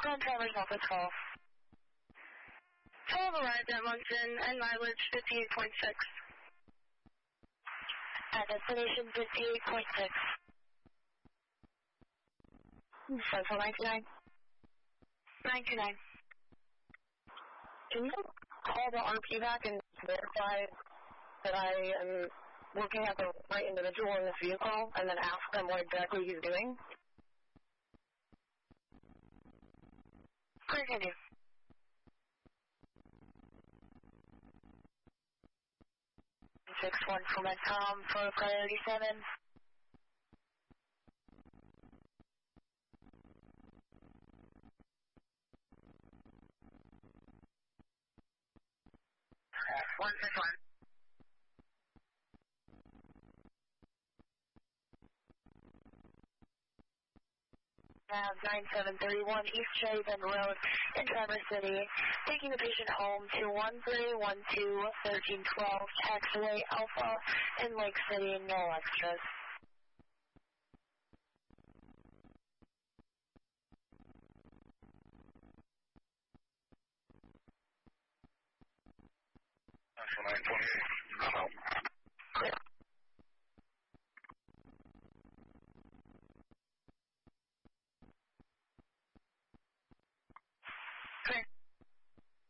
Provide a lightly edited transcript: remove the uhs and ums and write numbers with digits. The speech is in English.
Grand Travelers Alpha 12. 12 arrived at Moncton and mileage 58.6. At destination 58.6. Central 99. 99. Can you call the RP back and verify that I am working at the right individual in this vehicle and then ask them what exactly he's doing? Continue. 61 from Tom for priority 7. One 61. Nav 9731 East Cherry Bend Road in Traverse City, taking the patient home to 1312-1312 Taxiway Alpha in Lake City, no extras. That's 928.